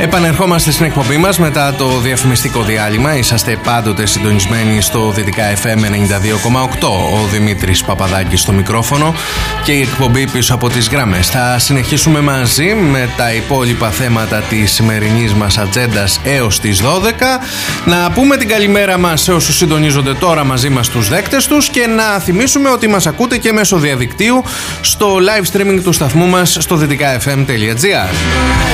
Επανερχόμαστε στην εκπομπή μας μετά το διαφημιστικό διάλειμμα. Είσαστε πάντοτε συντονισμένοι στο Δυτικά FM 92,8. Ο Δημήτρης Παπαδάκης στο μικρόφωνο και η εκπομπή πίσω από τις γραμμές. Θα συνεχίσουμε μαζί με τα υπόλοιπα θέματα της σημερινής μας ατζέντας έως τις 12. Να πούμε την καλημέρα μας σε όσους συντονίζονται τώρα μαζί μας, τους δέκτες τους, και να θυμίσουμε ότι μας ακούτε και μέσω διαδικτύου στο live streaming του σταθμού μας στο dydkfm.gr.